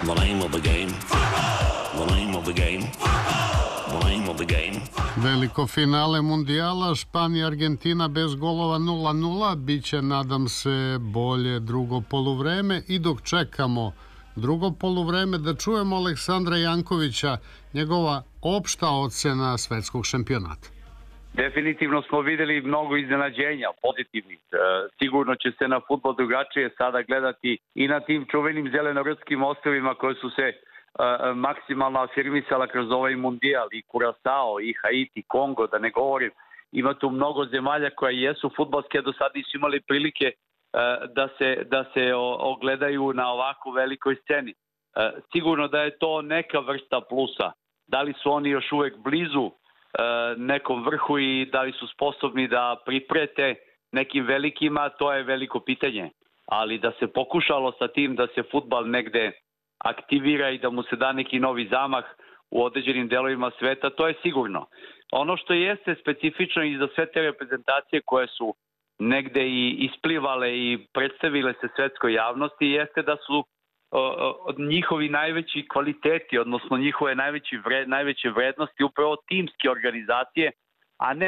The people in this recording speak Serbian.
The name of the game. The name of the game. The name of the game. Veliko finale mundijala Španija-Argentina bez golova 0-0. Biće, nadam se, bolje drugo poluvreme. I dok čekamo drugo poluvreme, da čujemo Aleksandra Jankovića, njegova opšta ocena svetskog šampionata. Definitivno smo videli mnogo iznenađenja, pozitivnih. Sigurno će se na fudbal drugačije sada gledati i na tim čuvenim zelenorudskim ostrvima koje su se maksimalno afirmisala kroz ovaj mundijal, i Kurasao, i Haiti, Kongo, da ne govorim. Ima tu mnogo zemalja koje jesu fudbalske, do sada nisu imali prilike da se ogledaju na ovako velikoj sceni. Sigurno da je to neka vrsta plusa. Da li su oni još uvek blizu nekom vrhu i da li su sposobni da priprete nekim velikima, to je veliko pitanje. Ali da se pokušalo sa tim da se fudbal negde aktivira i da mu se da neki novi zamah u određenim delovima sveta, to je sigurno. Ono što jeste specifično i za sve te reprezentacije koje su negde i isplivale i predstavile se svetskoj javnosti, jeste da su njihovi najveći kvaliteti, odnosno njihove najveće vrednosti upravo timske organizacije, a ne